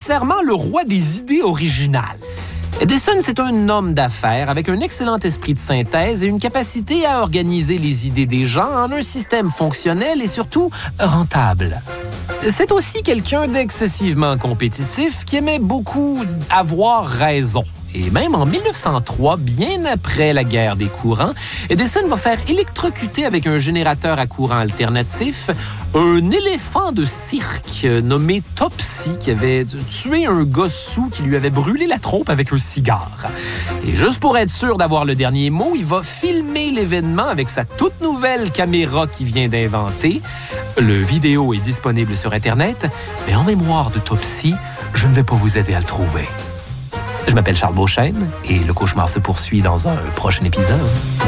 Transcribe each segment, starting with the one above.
nécessairement le roi des idées originales. Edison, c'est un homme d'affaires avec un excellent esprit de synthèse et une capacité à organiser les idées des gens en un système fonctionnel et surtout rentable. C'est aussi quelqu'un d'excessivement compétitif qui aimait beaucoup avoir raison. Et même en 1903, bien après la guerre des courants, Edison va faire électrocuter avec un générateur à courant alternatif un éléphant de cirque nommé Topsy qui avait tué un gars saoul qui lui avait brûlé la trompe avec un cigare. Et juste pour être sûr d'avoir le dernier mot, il va filmer l'événement avec sa toute nouvelle caméra qu'il vient d'inventer. Le vidéo est disponible sur Internet, mais en mémoire de Topsy, je ne vais pas vous aider à le trouver. Je m'appelle Charles Beauchesne et le cauchemar se poursuit dans un prochain épisode.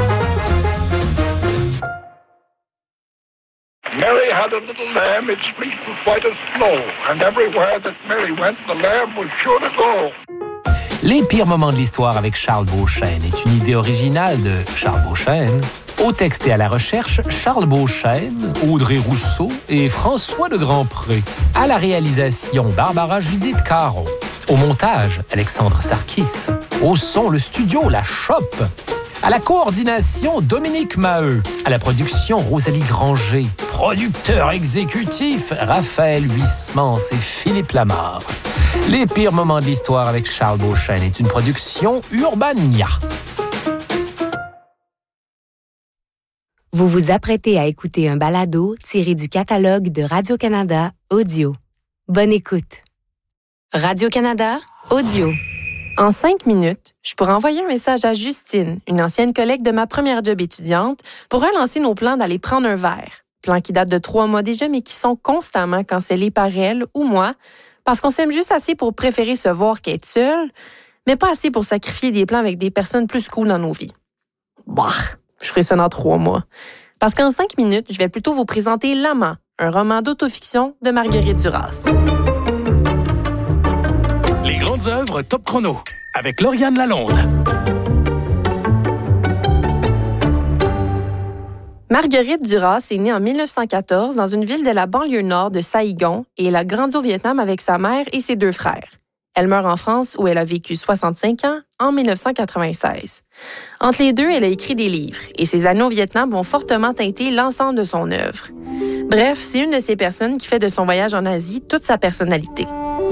Mary had a little lamb, its fleece was white as snow, and everywhere that Mary went, the lamb was sure to go. Les pires moments de l'histoire avec Charles Beauchesne est une idée originale de Charles Beauchesne. Au texte et à la recherche, Charles Beauchesne, Audrey Rousseau et François de Grandpré. À la réalisation, Barbara Judith Caron. Au montage, Alexandre Sarkis. Au son, le studio La Chope. À la coordination, Dominique Maheu. À la production, Rosalie Granger. Producteur exécutif, Raphaël Huismans et Philippe Lamarre. Les pires moments de l'histoire avec Charles Beauchesne est une production Urbania. Vous vous apprêtez à écouter un balado tiré du catalogue de Radio-Canada Audio. Bonne écoute. Radio-Canada Audio. En 5 minutes, je pourrais envoyer un message à Justine, une ancienne collègue de ma première job étudiante, pour relancer nos plans d'aller prendre un verre. Plans qui datent de 3 mois déjà, mais qui sont constamment cancellés par elle ou moi, parce qu'on s'aime juste assez pour préférer se voir qu'être seul, mais pas assez pour sacrifier des plans avec des personnes plus cool dans nos vies. Bah, je ferai ça dans 3 mois. Parce qu'en 5 minutes, je vais plutôt vous présenter L'Amant, un roman d'autofiction de Marguerite Duras. Les grandes œuvres Top Chrono, avec Lauriane Lalonde. Marguerite Duras est née en 1914 dans une ville de la banlieue nord de Saïgon et elle a grandi au Vietnam avec sa mère et ses 2 frères. Elle meurt en France où elle a vécu 65 ans en 1996. Entre les deux, elle a écrit des livres et ses années au Vietnam vont fortement teinter l'ensemble de son œuvre. Bref, c'est une de ces personnes qui fait de son voyage en Asie toute sa personnalité.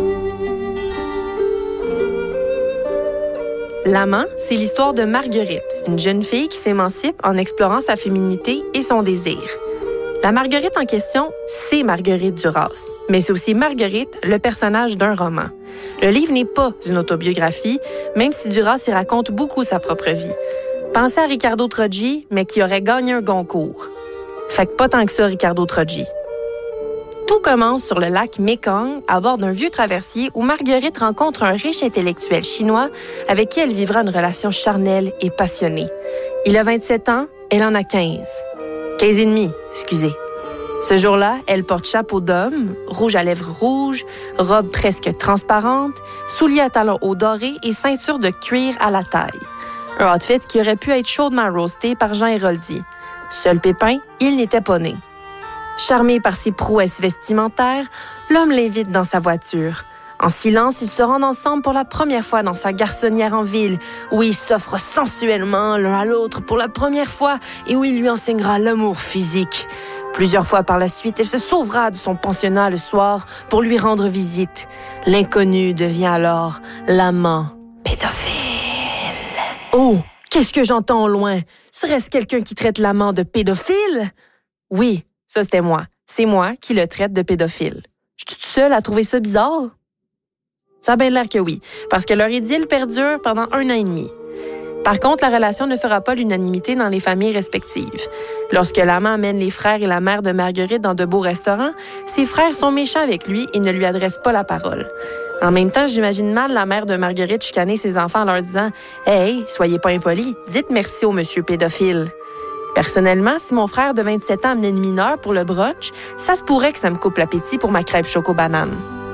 L'Amant, c'est l'histoire de Marguerite, une jeune fille qui s'émancipe en explorant sa féminité et son désir. La Marguerite en question, c'est Marguerite Duras, mais c'est aussi Marguerite, le personnage d'un roman. Le livre n'est pas une autobiographie, même si Duras y raconte beaucoup sa propre vie. Pensez à Ricardo Troggi, mais qui aurait gagné un Goncourt. Fait que pas tant que ça, Ricardo Troggi. Tout commence sur le lac Mekong, à bord d'un vieux traversier où Marguerite rencontre un riche intellectuel chinois avec qui elle vivra une relation charnelle et passionnée. Il a 27 ans, elle en a 15. 15 et demi, excusez. Ce jour-là, elle porte chapeau d'homme, rouge à lèvres rouges, robe presque transparente, souliers à talons hauts dorés et ceinture de cuir à la taille. Un outfit qui aurait pu être chaudement roasté par Jean Héroldi. Seul pépin, il n'était pas né. Charmé par ses prouesses vestimentaires, l'homme l'invite dans sa voiture. En silence, ils se rendent ensemble pour la première fois dans sa garçonnière en ville, où ils s'offrent sensuellement l'un à l'autre pour la première fois et où il lui enseignera l'amour physique. Plusieurs fois par la suite, elle se sauvera de son pensionnat le soir pour lui rendre visite. L'inconnu devient alors l'amant pédophile. Oh, qu'est-ce que j'entends au loin? Serait-ce quelqu'un qui traite l'amant de pédophile? Oui, ça c'était moi. C'est moi qui le traite de pédophile. Je suis toute seule à trouver ça bizarre? Ça a bien l'air que oui, parce que leur idylle perdure pendant 1 an et demi. Par contre, la relation ne fera pas l'unanimité dans les familles respectives. Lorsque l'amant amène les frères et la mère de Marguerite dans de beaux restaurants, ses frères sont méchants avec lui et ne lui adressent pas la parole. En même temps, j'imagine mal la mère de Marguerite chicaner ses enfants en leur disant « Hey, soyez pas impolis, dites merci au monsieur pédophile ». Personnellement, si mon frère de 27 ans amenait une mineure pour le brunch, ça se pourrait que ça me coupe l'appétit pour ma crêpe choco-banane.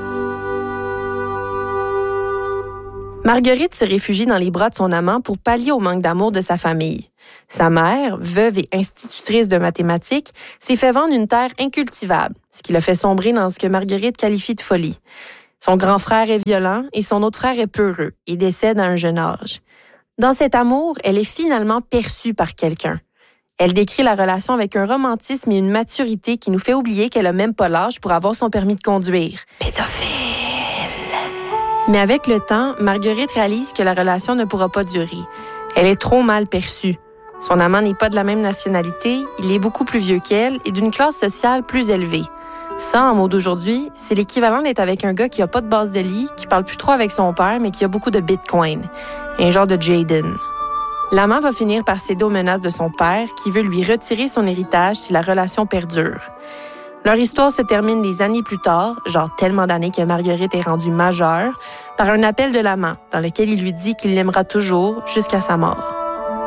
Marguerite se réfugie dans les bras de son amant pour pallier au manque d'amour de sa famille. Sa mère, veuve et institutrice de mathématiques, s'est fait vendre une terre incultivable, ce qui l'a fait sombrer dans ce que Marguerite qualifie de folie. Son grand frère est violent et son autre frère est peureux et décède à un jeune âge. Dans cet amour, elle est finalement perçue par quelqu'un. Elle décrit la relation avec un romantisme et une maturité qui nous fait oublier qu'elle n'a même pas l'âge pour avoir son permis de conduire. Pédophile! Mais avec le temps, Marguerite réalise que la relation ne pourra pas durer. Elle est trop mal perçue. Son amant n'est pas de la même nationalité, il est beaucoup plus vieux qu'elle et d'une classe sociale plus élevée. Ça, en mots d'aujourd'hui, c'est l'équivalent d'être avec un gars qui a pas de base de lit, qui parle plus trop avec son père, mais qui a beaucoup de bitcoin. Un genre de Jaden. L'amant va finir par céder aux menaces de son père, qui veut lui retirer son héritage si la relation perdure. Leur histoire se termine des années plus tard, genre tellement d'années que Marguerite est rendue majeure, par un appel de l'amant, dans lequel il lui dit qu'il l'aimera toujours jusqu'à sa mort.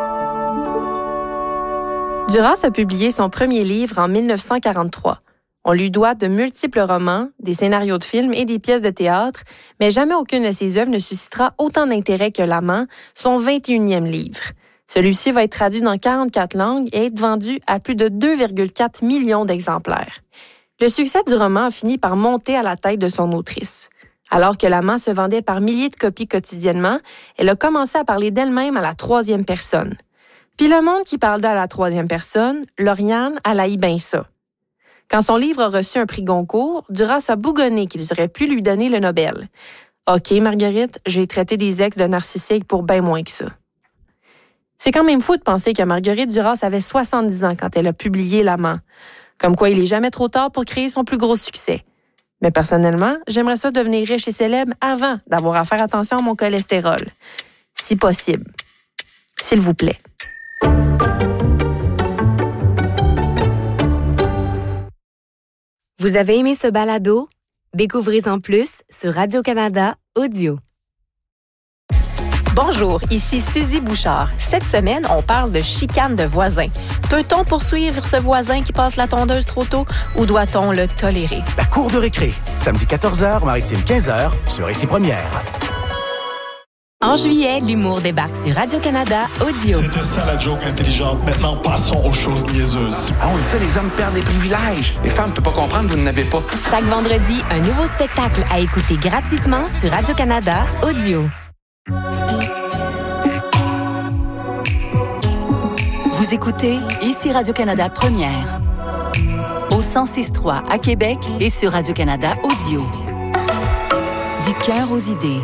Duras a publié son premier livre en 1943. On lui doit de multiples romans, des scénarios de films et des pièces de théâtre, mais jamais aucune de ses œuvres ne suscitera autant d'intérêt que L'Amant, son 21e livre. Celui-ci va être traduit dans 44 langues et être vendu à plus de 2,4 millions d'exemplaires. Le succès du roman a fini par monter à la tête de son autrice. Alors que L'Amant se vendait par milliers de copies quotidiennement, elle a commencé à parler d'elle-même à la troisième personne. Puis le monde qui parle d'elle à la troisième personne, Lauriane, elle haït bien ça. Quand son livre a reçu un prix Goncourt, Duras a bougonné qu'ils auraient pu lui donner le Nobel. « OK, Marguerite, j'ai traité des ex de narcissiques pour bien moins que ça. » C'est quand même fou de penser que Marguerite Duras avait 70 ans quand elle a publié L'Amant. Comme quoi, il est jamais trop tard pour créer son plus gros succès. Mais personnellement, j'aimerais ça devenir riche et célèbre avant d'avoir à faire attention à mon cholestérol. Si possible. S'il vous plaît. Vous avez aimé ce balado? Découvrez-en plus sur Radio-Canada Audio. Bonjour, ici Suzy Bouchard. Cette semaine, on parle de chicane de voisins. Peut-on poursuivre ce voisin qui passe la tondeuse trop tôt ou doit-on le tolérer? La cour de récré, samedi 14h, Maritime 15h, sur Ici Première. En juillet, l'humour débarque sur Radio-Canada Audio. C'était ça la joke intelligente. Maintenant, passons aux choses niaiseuses. Ah, on dit ça, les hommes perdent des privilèges. Les femmes ne peuvent pas comprendre, vous n'en avez pas. Chaque vendredi, un nouveau spectacle à écouter gratuitement sur Radio-Canada Audio. Vous écoutez Ici Radio-Canada Première. Au 106.3 à Québec et sur Radio-Canada Audio. Du cœur aux idées.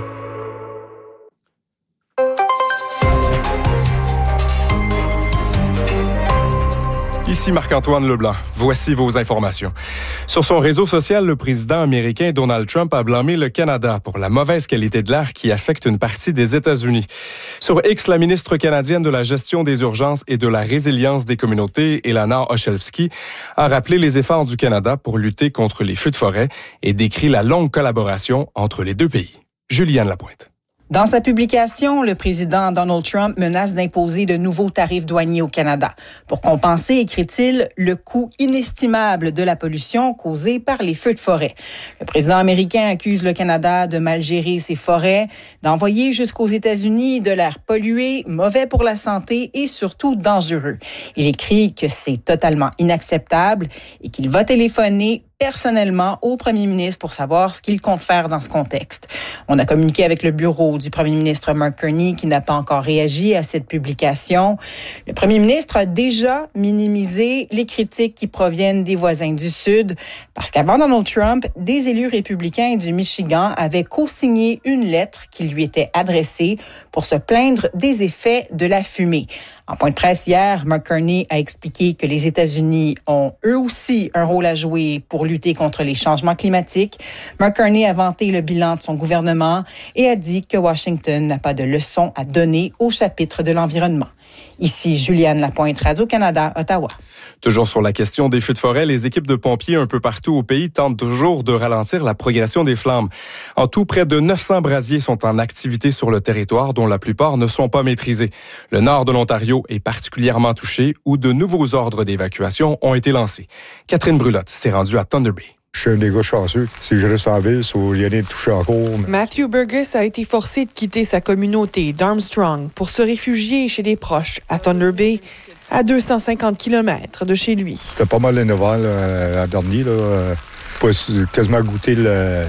Ici Marc-Antoine Leblanc. Voici vos informations. Sur son réseau social, le président américain Donald Trump a blâmé le Canada pour la mauvaise qualité de l'air qui affecte une partie des États-Unis. Sur X, la ministre canadienne de la gestion des urgences et de la résilience des communautés, Elana Ochelewski, a rappelé les efforts du Canada pour lutter contre les feux de forêt et décrit la longue collaboration entre les deux pays. Juliane Lapointe. Dans sa publication, le président Donald Trump menace d'imposer de nouveaux tarifs douaniers au Canada pour compenser, écrit-il, le coût inestimable de la pollution causée par les feux de forêt. Le président américain accuse le Canada de mal gérer ses forêts, d'envoyer jusqu'aux États-Unis de l'air pollué, mauvais pour la santé et surtout dangereux. Il écrit que c'est totalement inacceptable et qu'il va téléphoner personnellement au premier ministre pour savoir ce qu'il compte faire dans ce contexte. On a communiqué avec le bureau du premier ministre Mark Carney qui n'a pas encore réagi à cette publication. Le premier ministre a déjà minimisé les critiques qui proviennent des voisins du Sud parce qu'avant Donald Trump, des élus républicains du Michigan avaient co-signé une lettre qui lui était adressée pour se plaindre des effets de la fumée. En point de presse hier, Mark Carney a expliqué que les États-Unis ont eux aussi un rôle à jouer pour lutter contre les changements climatiques. Mark Carney a vanté le bilan de son gouvernement et a dit que Washington n'a pas de leçons à donner au chapitre de l'environnement. Ici Juliane Lapointe, Radio-Canada, Ottawa. Toujours sur la question des feux de forêt, les équipes de pompiers un peu partout au pays tentent toujours de ralentir la progression des flammes. En tout, près de 900 brasiers sont en activité sur le territoire, dont la plupart ne sont pas maîtrisés. Le nord de l'Ontario est particulièrement touché, où de nouveaux ordres d'évacuation ont été lancés. Catherine Brulotte s'est rendue à Thunder Bay. Je suis un des gars chanceux. Si je reste en ville, il n'y a rien de touché encore. Matthew Burgess a été forcé de quitter sa communauté d'Armstrong pour se réfugier chez des proches à Thunder Bay, à 250 km de chez lui. C'était pas mal énervant l'an dernier. Pas quasiment goûté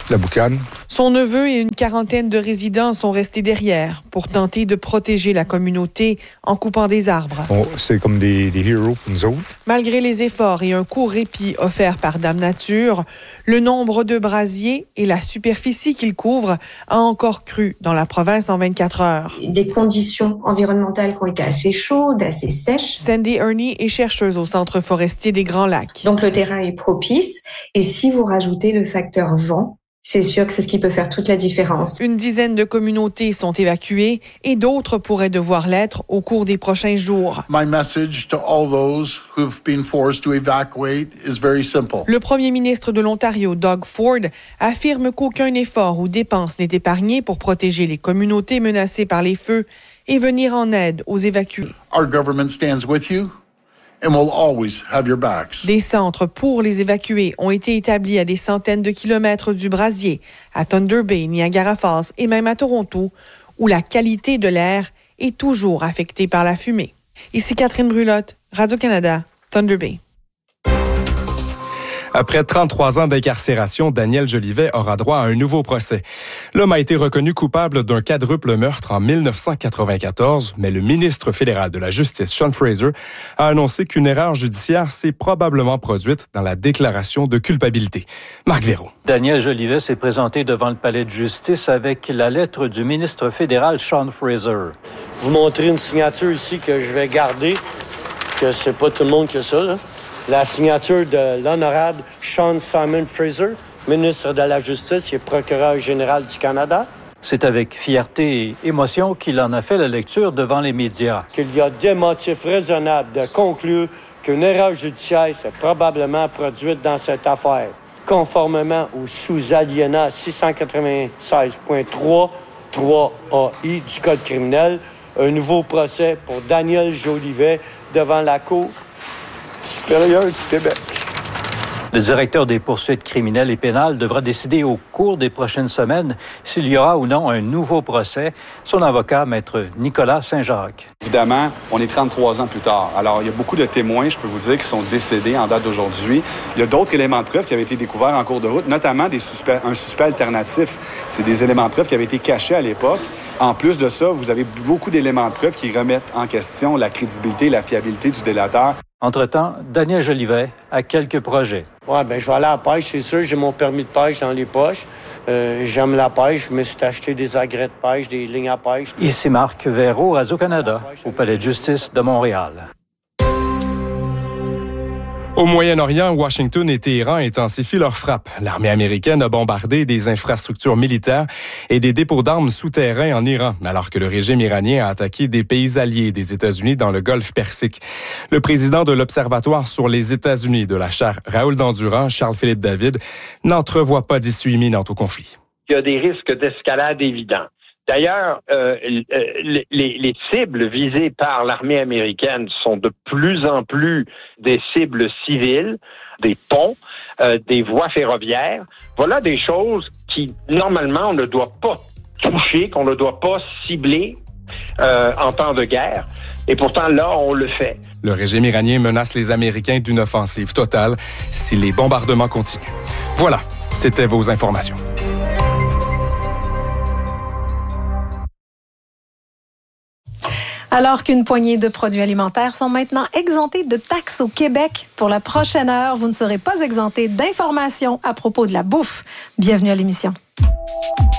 la boucane. Son neveu et une quarantaine de résidents sont restés derrière pour tenter de protéger la communauté en coupant des arbres. C'est comme des héros pour nous autres. Malgré les efforts et un court répit offert par Dame Nature, le nombre de brasiers et la superficie qu'ils couvrent a encore cru dans la province en 24 heures. Des conditions environnementales qui ont été assez chaudes, assez sèches. Sandy Ernie est chercheuse au Centre forestier des Grands Lacs. Donc le terrain est propice et si vous rajoutez le facteur vent, c'est sûr que c'est ce qui peut faire toute la différence. Une dizaine de communautés sont évacuées et d'autres pourraient devoir l'être au cours des prochains jours. My message to all those who've been forced to evacuate is very simple. Le premier ministre de l'Ontario, Doug Ford, affirme qu'aucun effort ou dépense n'est épargné pour protéger les communautés menacées par les feux et venir en aide aux évacués. Our government stands with you. And we'll always have your backs. Des centres pour les évacués ont été établis à des centaines de kilomètres du brasier, à Thunder Bay, Niagara Falls et même à Toronto, où la qualité de l'air est toujours affectée par la fumée. Ici Catherine Brulotte, Radio-Canada, Thunder Bay. Après 33 ans d'incarcération, Daniel Jolivet aura droit à un nouveau procès. L'homme a été reconnu coupable d'un quadruple meurtre en 1994, mais le ministre fédéral de la Justice, Sean Fraser, a annoncé qu'une erreur judiciaire s'est probablement produite dans la déclaration de culpabilité. Marc Véraud. Daniel Jolivet s'est présenté devant le palais de justice avec la lettre du ministre fédéral, Sean Fraser. Vous montrez une signature ici que je vais garder, que c'est pas tout le monde qui a ça, là. La signature de l'honorable Sean Simon Fraser, ministre de la Justice et procureur général du Canada. C'est avec fierté et émotion qu'il en a fait la lecture devant les médias. Qu'il y a des motifs raisonnables de conclure qu'une erreur judiciaire s'est probablement produite dans cette affaire. Conformément au sous-alinéa 696.3, 3AI du Code criminel, un nouveau procès pour Daniel Jolivet devant la Cour supérieure du Québec. Le directeur des poursuites criminelles et pénales devra décider au cours des prochaines semaines s'il y aura ou non un nouveau procès. Son avocat, maître Nicolas Saint-Jacques. Évidemment, on est 33 ans plus tard. Alors, il y a beaucoup de témoins, je peux vous dire, qui sont décédés en date d'aujourd'hui. Il y a d'autres éléments de preuve qui avaient été découverts en cours de route, notamment un suspect alternatif. C'est des éléments de preuve qui avaient été cachés à l'époque. En plus de ça, vous avez beaucoup d'éléments de preuve qui remettent en question la crédibilité et la fiabilité du délateur. Entre-temps, Daniel Jolivet a quelques projets. Ouais, je vais aller à la pêche, c'est sûr. J'ai mon permis de pêche dans les poches. J'aime la pêche. Je me suis acheté des agrès de pêche, des lignes à pêche. Ici Marc Véraud, Radio-Canada, au Palais de justice de Montréal. Au Moyen-Orient, Washington et Téhéran intensifient leurs frappes. L'armée américaine a bombardé des infrastructures militaires et des dépôts d'armes souterrains en Iran, alors que le régime iranien a attaqué des pays alliés des États-Unis dans le Golfe Persique. Le président de l'Observatoire sur les États-Unis de la chaire Raoul Dandurand, Charles-Philippe David, n'entrevoit pas d'issue imminente au conflit. Il y a des risques d'escalade évidents. D'ailleurs, les cibles visées par l'armée américaine sont de plus en plus des cibles civiles, des ponts, des voies ferroviaires. Voilà des choses qui, normalement, on ne doit pas toucher, qu'on ne doit pas cibler en temps de guerre. Et pourtant, là, on le fait. Le régime iranien menace les Américains d'une offensive totale si les bombardements continuent. Voilà, c'était vos informations. Alors qu'une poignée de produits alimentaires sont maintenant exemptés de taxes au Québec, pour la prochaine heure, vous ne serez pas exempté d'informations à propos de la bouffe. Bienvenue à l'émission.